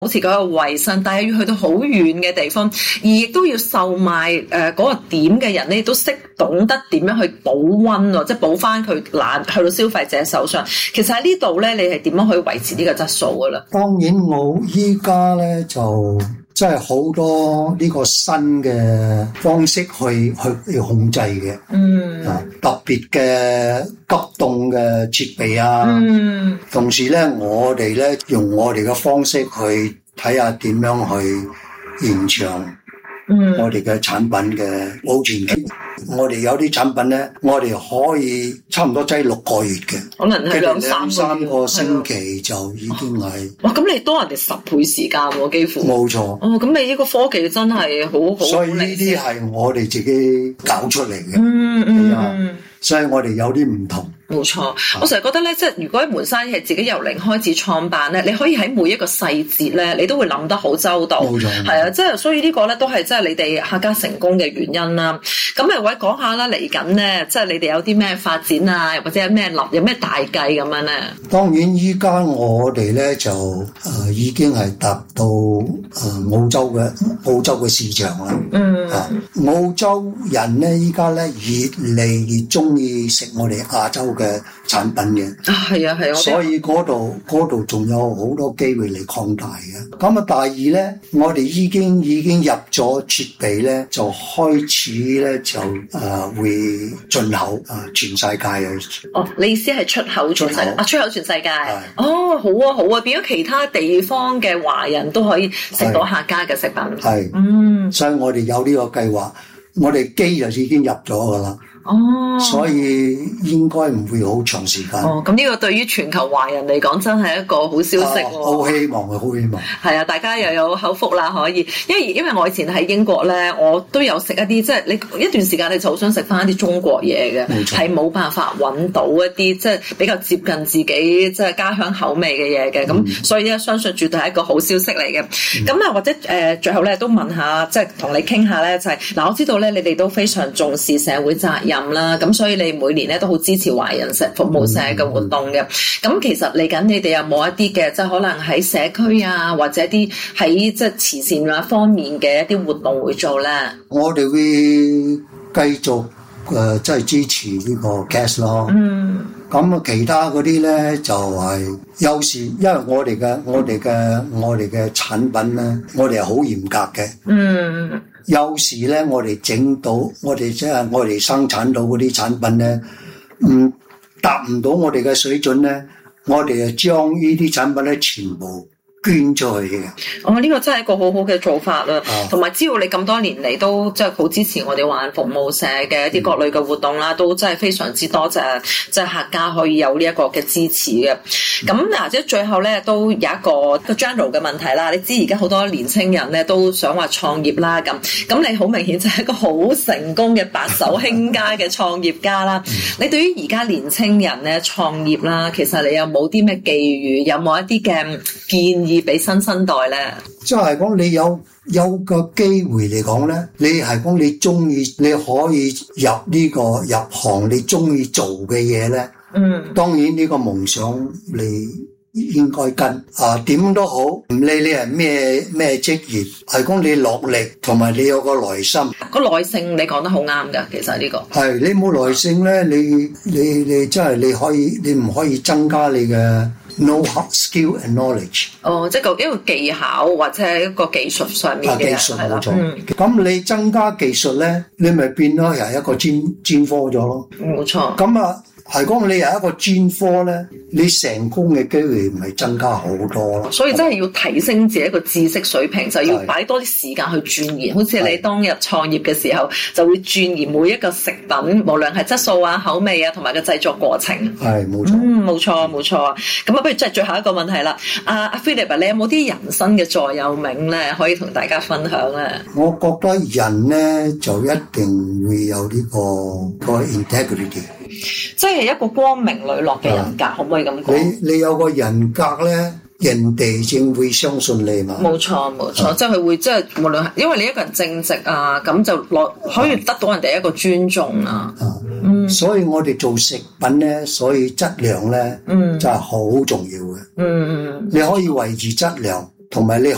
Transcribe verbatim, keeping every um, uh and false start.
好似嗰個衛生，但係要去到好遠嘅地方，而亦都要售賣誒嗰個點嘅人咧，都識懂得點樣去保溫喎，即係保翻佢冷去到消費者手上。其實喺呢度咧，你係點樣去維持呢個質素噶啦？ 當然我依家咧就即係好多呢個新嘅方式去去去控制嘅，嗯，啊特別嘅急凍嘅設備啊，嗯，同時咧我哋咧用我哋嘅方式去睇下點樣去延長嗯我哋嘅產品嘅保存期。我哋有啲產品咧，我哋可以差唔多擠六個月嘅， 可能係兩三個月， 三個星期就已經係。 哇！咁你多人哋十倍時間喎，幾乎。 冇錯。 哦，咁你呢個科技真係好好。 所以呢啲係我哋自己搞出嚟嘅。 嗯嗯嗯。 所以我哋有啲唔同。 冇錯，我成日覺得咧，即係如果一門生意係自己由零開始創辦咧，你可以喺每一個細節咧，你都會諗得好周到。 冇錯， 係啊，即係所以呢個咧都係即係你哋客家成功嘅原因啦。咁誒，喂，講下啦，嚟緊咧，即係你哋有啲咩發展啊，或者有咩立，有咩大計咁樣咧？ 當然，依家我哋咧就誒、呃、已經係達到誒、呃、澳洲嘅澳洲嘅市場啦。嗯。啊，澳洲人咧依家咧越嚟越中意食我哋亞洲嘅產品嘅， 啊係啊係啊， 所以嗰度嗰度仲有好多機會嚟擴大嘅。咁啊，第二咧，我哋已經已經入咗設備咧，就開始咧就誒、呃、會進口啊、呃、全世界嘅。 哦，你意思係出口全世界啊？出口全世界。哦，好啊好啊，變咗其他地方嘅華人都可以食到客家嘅食品。 係，嗯，所以我哋有呢個計劃，我哋機就已經入咗噶啦。哦，所以應該唔會好長時間。 哦，咁呢個對於全球華人嚟講真係一個好消息喎。 好、啊、希望嘅，好希望。係啊，大家又有口福啦，可以。因為因為我以前喺英國咧，我都有食一啲即係你一段時間你就好想食翻一啲中國嘢嘅，係冇辦法揾到一啲即係比較接近自己即係家鄉口味嘅嘢嘅。咁、嗯、所以咧，相信絕對係一個好消息嚟嘅。咁、嗯、啊，或者誒、呃、最後咧都問下，即係同你傾下咧，就係、是、嗱，我知道咧你哋都非常重視社會責任。啦，咁所以你每年咧都好支持華人社服務社嘅活動嘅。咁、嗯、其實嚟緊你哋有冇一啲嘅，即係可能喺社區啊，或者啲喺即係慈善啊方面嘅一啲活動會做咧？ 我哋會繼續誒，即係支持呢個 gas 咯。嗯。咁啊，其他嗰啲咧就係、是、有時，因為我哋嘅我哋嘅我哋嘅產品咧，我哋係好嚴格嘅。嗯。有時咧，我哋整到，我哋即係我哋生產到嗰啲產品咧，唔達唔到我哋嘅水準咧，我哋就將呢啲產品咧全部捐出去嘅。 哦，呢、這個真係一個好好嘅做法啦。同、啊、埋，只要你咁多年嚟都即係好支持我哋華人服務社嘅一啲各類嘅活動啦、嗯，都真係非常之多謝即係客家可以有呢一個嘅支持嘅。咁、嗯、嗱，即係最後咧都有一個個 general 嘅問題啦。你知而家好多年青人咧都想話創業啦，咁咁你好明顯就係一個好成功嘅白手興家嘅創業家啦。嗯、你對於而家年青人咧創業啦，其實你有冇啲咩寄語？有冇一啲嘅建議？俾新生代咧， 即係講你有有個機會嚟講咧，你係講你中意，你可以入呢個入行你中意做嘅嘢咧。嗯，當然呢個夢想你應該跟啊，點都好，唔理你係咩咩職業，係講你落力同埋你有個耐心。 個耐性你講得好啱㗎，其實呢個係你冇耐性咧，你你你真係你可以你唔可以增加你嘅。No skill and knowledge。哦， 即係個一個技巧或者係一個技術上面嘅，係啦。 咁、嗯、你增加技術咧，你咪變咗又係一個專專科咗咯。 冇錯。 咁啊，係講你係一個專科咧，你成功嘅機會咪增加好多咯。 所以真係要提升自己一個知識水平，就要擺多啲時間去鑽研。好似你當日創業嘅時候，就會鑽研每一個食品，無論係質素啊、口味啊，同埋個製作過程。 係冇錯。 嗯，冇錯冇錯啊。咁啊，不如即係最後一個問題啦。阿阿 Philip，你有冇啲人生嘅座右銘咧，可以同大家分享咧？ 我覺得人咧就一定會有呢、這個、這個 integrity， 即係一個光明磊落嘅人格，可唔可以咁講？ 你你有個人格咧，人哋正會相信你嘛。冇錯冇錯，即係佢會即係無論係因為你一個人正直啊，咁就攞可以得到人哋一個尊重啊。嗯， 所以我哋做食品咧，所以質量咧，嗯，就係好重要嘅。嗯嗯，你可以維持質量，同埋你可